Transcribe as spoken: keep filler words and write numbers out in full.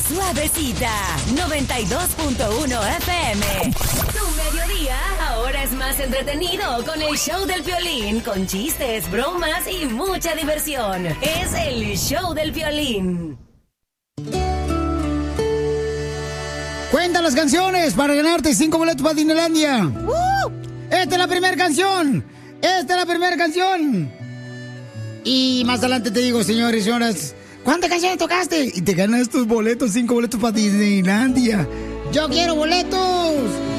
suavecita. noventa y dos punto uno F M. Tu mediodía ahora es más entretenido con el show del Piolín, con chistes, bromas y mucha diversión. Es el show del Piolín. Cuenta las canciones para ganarte cinco boletos para Disneylandia. ¡Uh! Esta es la primera canción. Esta es la primera canción. Y más adelante te digo, señores y señoras, ¿cuántas canciones tocaste? Y te ganas tus boletos, cinco boletos para Disneylandia. ¡Yo quiero boletos!